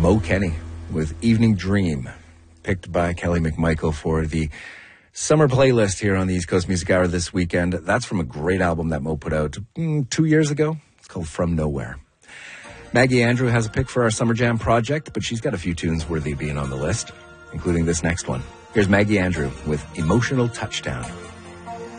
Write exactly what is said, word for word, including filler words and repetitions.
Mo Kenny with Evening Dream, picked by Kelly McMichael for the summer playlist here on the East Coast Music Hour this weekend. That's from a great album that Mo put out mm, two years ago. It's called From Nowhere. Maggie Andrew has a pick for our Summer Jam project, but she's got a few tunes worthy of being on the list, including this next one. Here's Maggie Andrew with Emotional Touchdown.